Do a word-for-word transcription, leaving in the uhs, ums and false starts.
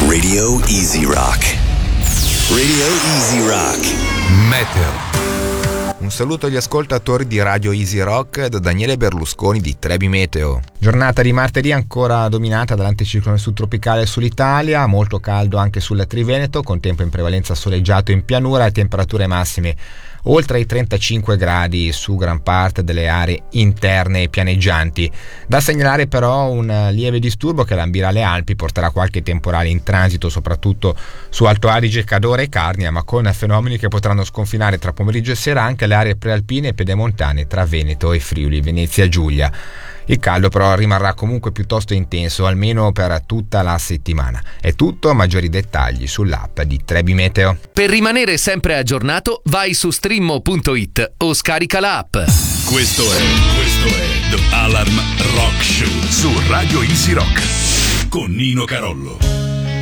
Radio Easy Rock. Radio Easy Rock. Meteo. Un saluto agli ascoltatori di Radio Easy Rock da Daniele Berlusconi di Trebi Meteo. Giornata di martedì ancora dominata dall'anticiclone subtropicale sull'Italia, molto caldo anche sul Triveneto, con tempo in prevalenza soleggiato in pianura e temperature massime oltre i trentacinque gradi su gran parte delle aree interne e pianeggianti. Da segnalare però un lieve disturbo che lambirà le Alpi, porterà qualche temporale in transito soprattutto su Alto Adige, Cadore e Carnia, ma con fenomeni che potranno sconfinare tra pomeriggio e sera anche le aree prealpine e pedemontane tra Veneto e Friuli Venezia Giulia. Il caldo però rimarrà comunque piuttosto intenso, almeno per tutta la settimana. È tutto, maggiori dettagli sull'app di Trebi Meteo. Per rimanere sempre aggiornato, vai su streammo punto it o scarica l'app. Questo è, questo è The Alarm Rock Show su Radio Easy Rock con Nino Carollo.